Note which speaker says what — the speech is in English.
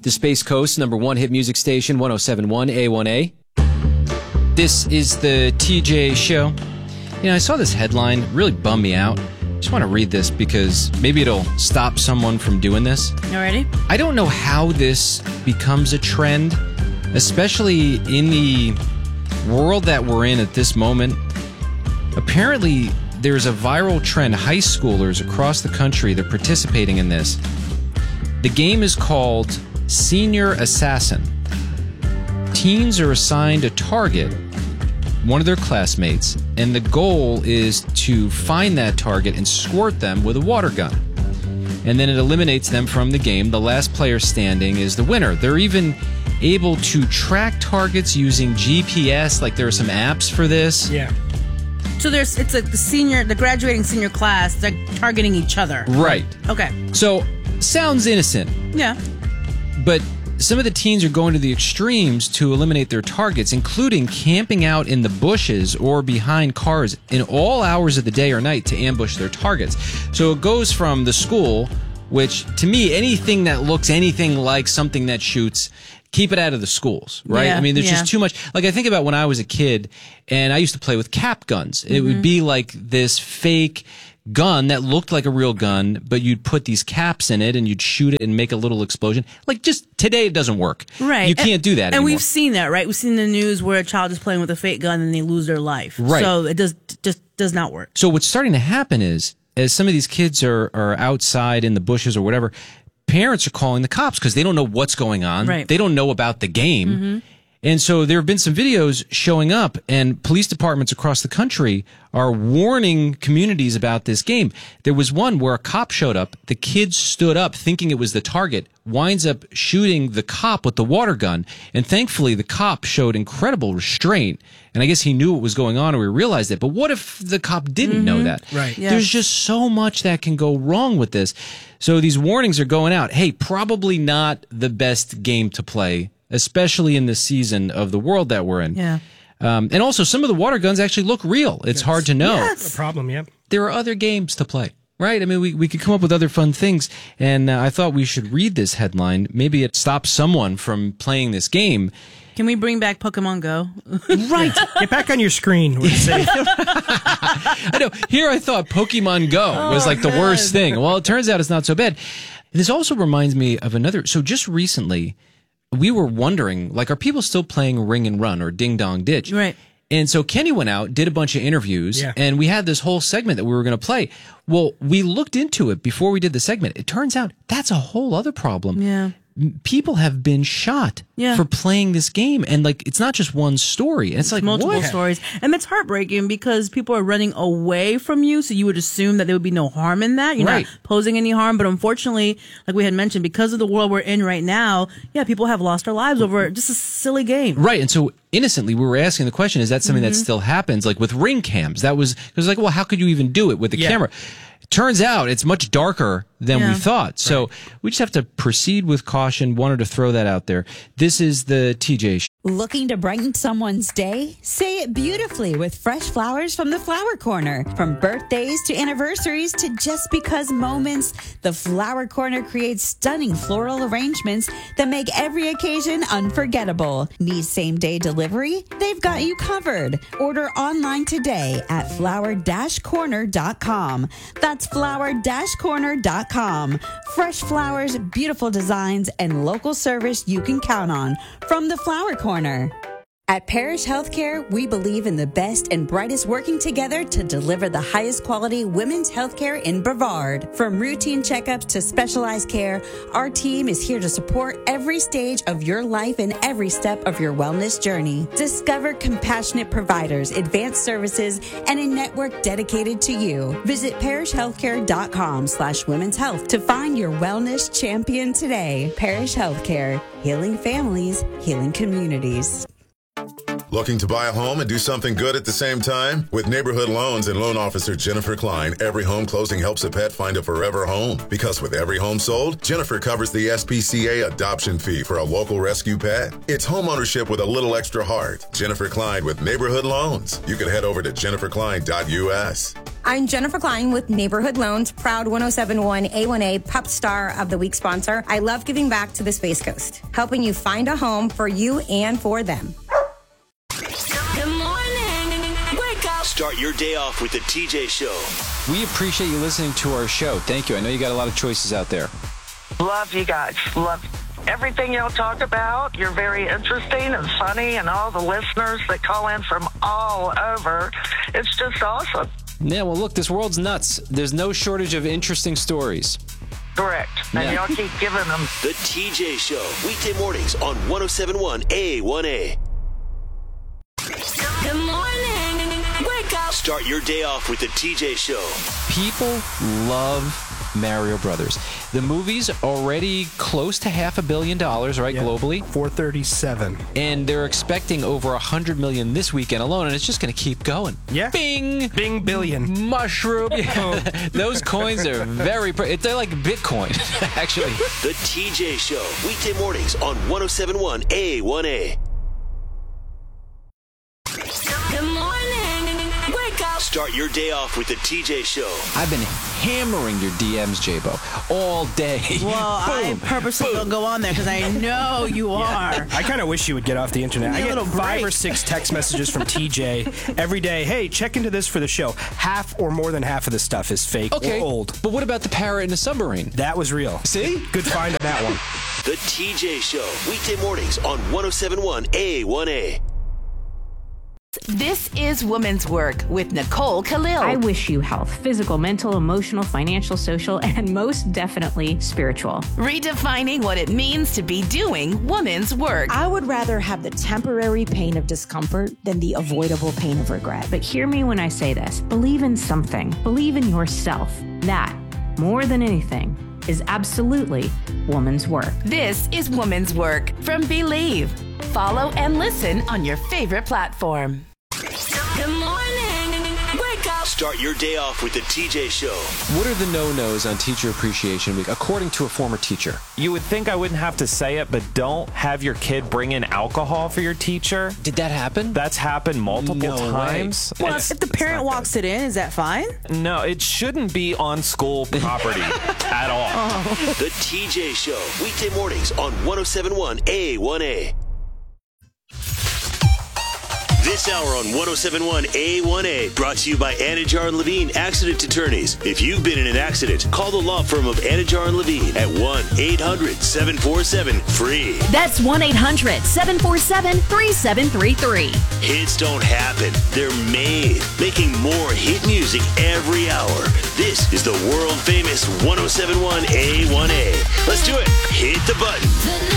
Speaker 1: the Space Coast, #1 hit music station, 107.1 A1A. This is the TJ Show. You know, I saw this headline, really bummed me out. Just want to read this because maybe it'll stop someone from doing this.
Speaker 2: You ready?
Speaker 1: I don't know how this becomes a trend, especially in the world that we're in at this moment. Apparently, there's a viral trend. High schoolers across the country, they're participating in this. The game is called Senior Assassin. Teens are assigned a target, one of their classmates, and the goal is to find that target and squirt them with a water gun. And then it eliminates them from the game. The last player standing is the winner. They're even able to track targets using GPS. Like, there are some apps for this.
Speaker 2: Yeah. So it's like the graduating senior class, they're targeting each other.
Speaker 1: Right.
Speaker 2: Okay.
Speaker 1: So, sounds innocent.
Speaker 2: Yeah.
Speaker 1: But some of the teens are going to the extremes to eliminate their targets, including camping out in the bushes or behind cars in all hours of the day or night to ambush their targets. So it goes from the school, which to me, anything that looks anything like something that shoots, keep it out of the schools, right?
Speaker 2: Yeah,
Speaker 1: I mean, there's just too much. Like, I think about when I was a kid and I used to play with cap guns. It would be like this fake gun that looked like a real gun, but you'd put these caps in it and you'd shoot it and make a little explosion. Like, just today it doesn't work.
Speaker 2: Right.
Speaker 1: You can't do that anymore.
Speaker 2: And we've seen that, right? We've seen the news where a child is playing with a fake gun and they lose their life.
Speaker 1: Right.
Speaker 2: So it just does not work.
Speaker 1: So what's starting to happen is, as some of these kids are outside in the bushes or whatever, parents are calling the cops because they don't know what's going on.
Speaker 2: Right.
Speaker 1: They don't know about the game. And so there have been some videos showing up, and police departments across the country are warning communities about this game. There was one where a cop showed up. The kid stood up thinking it was the target, winds up shooting the cop with the water gun. And thankfully, the cop showed incredible restraint. And I guess he knew what was going on, or he realized it. But what if the cop didn't know that?
Speaker 3: Right.
Speaker 2: Yes.
Speaker 1: There's just so much that can go wrong with this. So these warnings are going out. Hey, probably not the best game to play, especially in the season of the world that we're in.
Speaker 2: Yeah.
Speaker 1: And also, some of the water guns actually look real. It's hard to know.
Speaker 2: Yes.
Speaker 3: A problem, yeah.
Speaker 1: There are other games to play, right? I mean, we could come up with other fun things. And I thought we should read this headline. Maybe it stops someone from playing this game.
Speaker 2: Can we bring back Pokemon Go?
Speaker 1: Right.
Speaker 3: Get back on your screen. Would say.
Speaker 1: I know. Here I thought Pokemon Go was like the worst thing. Well, it turns out it's not so bad. This also reminds me of another. So just recently, we were wondering, like, are people still playing Ring and Run or Ding Dong Ditch?
Speaker 2: Right.
Speaker 1: And so Kenny went out, did a bunch of interviews, and we had this whole segment that we were going to play. Well, we looked into it before we did the segment. It turns out that's a whole other problem.
Speaker 2: Yeah.
Speaker 1: People have been shot for playing this game, and like, it's not just one story. It's like
Speaker 2: multiple
Speaker 1: what?
Speaker 2: stories, and it's heartbreaking because people are running away from you, so you would assume that there would be no harm in that. You're not posing any harm, but unfortunately, like we had mentioned, because of the world we're in right now, people have lost their lives over just a silly game.
Speaker 1: Right, and so innocently we were asking the question: is that something that still happens? Like with ring cams, that was like, well, how could you even do it with the camera? Turns out it's much darker than we thought. So we just have to proceed with caution. Wanted to throw that out there. This is the TJ Show.
Speaker 4: Looking to brighten someone's day? Say it beautifully with fresh flowers from the Flower Corner. From birthdays to anniversaries to just because moments, the Flower Corner creates stunning floral arrangements that make every occasion unforgettable. Need same-day delivery? They've got you covered. Order online today at flower-corner.com. That's flower-corner.com. Fresh flowers, beautiful designs, and local service you can count on from the Flower Corner. At Parish Healthcare, we believe in the best and brightest working together to deliver the highest quality women's healthcare in Brevard. From routine checkups to specialized care, our team is here to support every stage of your life and every step of your wellness journey. Discover compassionate providers, advanced services, and a network dedicated to you. Visit parishhealthcare.com/women's health to find your wellness champion today. Parish Healthcare, healing families, healing communities.
Speaker 5: Looking to buy a home and do something good at the same time? With Neighborhood Loans and loan officer Jennifer Klein, every home closing helps a pet find a forever home. Because with every home sold, Jennifer covers the SPCA adoption fee for a local rescue pet. It's home ownership with a little extra heart. Jennifer Klein with Neighborhood Loans. You can head over to jenniferklein.us.
Speaker 6: I'm Jennifer Klein with Neighborhood Loans, proud 1071 A1A Pup Star of the Week sponsor. I love giving back to the Space Coast, helping you find a home for you and for them.
Speaker 7: Good morning. Wake up.
Speaker 8: Start your day off with the TJ Show.
Speaker 1: We appreciate you listening to our show. Thank you. I know you got a lot of choices out there.
Speaker 9: Love you guys. Love everything y'all talk about. You're very interesting and funny, and all the listeners that call in from all over. It's just awesome.
Speaker 1: Yeah, well, look, this world's nuts. There's no shortage of interesting stories.
Speaker 9: Correct. And y'all keep giving them.
Speaker 8: The TJ Show, weekday mornings on 1071 A1A.
Speaker 7: Good morning. Wake up.
Speaker 8: Start your day off with the TJ Show.
Speaker 1: People love Mario Brothers. The movie's already close to $500 million, right, globally?
Speaker 3: 437.
Speaker 1: And they're expecting over 100 million this weekend alone, and it's just going to keep going.
Speaker 3: Yeah.
Speaker 1: Bing!
Speaker 3: Bing billion.
Speaker 1: Mushroom. Those coins are very... They're like Bitcoin, actually.
Speaker 8: The TJ Show, weekday mornings on 1071 A1A.
Speaker 7: Good morning. Wake up.
Speaker 8: Start your day off with the TJ Show.
Speaker 1: I've been hammering your DMs, J-Bo, all day.
Speaker 2: Well, I purposely don't go on there because I know you are.
Speaker 3: I kind of wish you would get off the internet. I get 5 or 6 text messages from TJ every day. Hey, check into this for the show. Half or more than half of the stuff is fake or old.
Speaker 1: But what about the parrot in the submarine?
Speaker 3: That was real.
Speaker 1: See?
Speaker 3: Good find on that one.
Speaker 8: The TJ Show, weekday mornings on 1071 A1A.
Speaker 10: This is Woman's Work with Nicole Khalil.
Speaker 11: I wish you health, physical, mental, emotional, financial, social, and most definitely spiritual.
Speaker 10: Redefining what it means to be doing woman's work.
Speaker 12: I would rather have the temporary pain of discomfort than the avoidable pain of regret.
Speaker 11: But hear me when I say this. Believe in something. Believe in yourself. That, more than anything, is absolutely woman's work.
Speaker 10: This is Woman's Work from Believe. Follow and listen on your favorite platform.
Speaker 7: Good morning. Wake up.
Speaker 8: Start your day off with the TJ Show.
Speaker 1: What are the no-nos on Teacher Appreciation Week, according to a former teacher?
Speaker 13: You would think I wouldn't have to say it, but don't have your kid bring in alcohol for your teacher.
Speaker 1: Did that happen?
Speaker 13: That's happened multiple times.
Speaker 2: Well, if the parent walks it in, is that fine?
Speaker 13: No, it shouldn't be on school property at all.
Speaker 8: The TJ Show, weekday mornings on 1071 A1A. This hour on 1071 A1A brought to you by Anajar and Levine Accident Attorneys. If you've been in an accident, call the law firm of Anajar and Levine at 1-800-747-FREE.
Speaker 14: That's 1-800-747-3733.
Speaker 8: Hits don't happen. They're made. Making more hit music every hour. This is the world famous 1071 A1A. Let's do it. Hit the button.